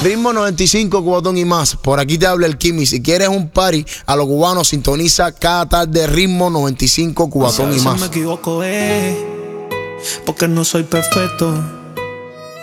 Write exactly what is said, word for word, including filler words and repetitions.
Ritmo noventa y cinco, Cubatón y más. Por aquí te habla el Kimi. Si quieres un party a los cubanos, sintoniza cada tarde Ritmo noventa y cinco, Cubatón y más. Si me equivoco, eh, porque no soy perfecto.